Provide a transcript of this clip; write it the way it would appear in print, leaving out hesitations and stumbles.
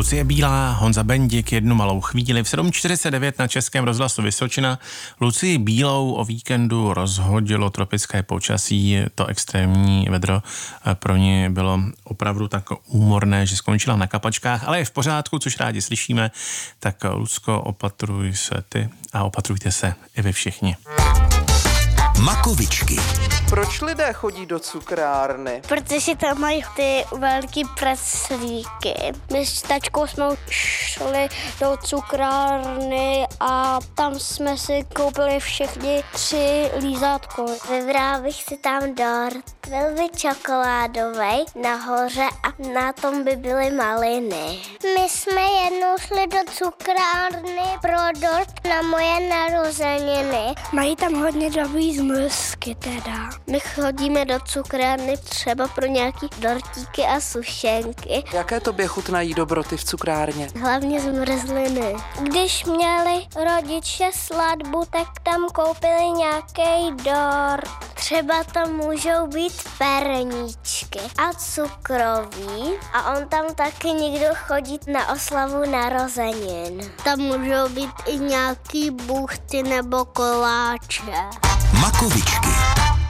Lucie Bílá, Honza Bendik, Jednu malou chvíli. V 7:49 na Českém rozhlasu Vysočina Lucii Bílou o víkendu rozhodilo tropické počasí. To extrémní vedro pro ně bylo opravdu tak úmorné, že skončila na kapačkách, ale je v pořádku, což rádi slyšíme. Tak Lucko, opatruj se ty a opatrujte se i vy všichni. Makovičky. Proč lidé chodí do cukrárny? Protože tam mají ty velký preclíky. My s tačkou jsme šli do cukrárny a tam jsme si koupili všechny 3 lízátko. Vybrala bych si tam dort. Byl by čokoládový nahoře a na tom by byly maliny. My jsme jednou šli do cukrárny pro dort na moje narozeniny. Mají tam hodně dobrý zmrzky teda. My chodíme do cukrárny třeba pro nějaký dortíky a sušenky. Jaké tobě chutnají dobroty v cukrárně? Hlavně zmrzliny. Když měli rodiče svatbu, tak tam koupili nějaký dort. Třeba tam můžou být perníčky a cukroví a on tam taky někdo chodí na oslavu narozenin. Tam můžou být i nějaký buchty nebo koláče. Makovičky.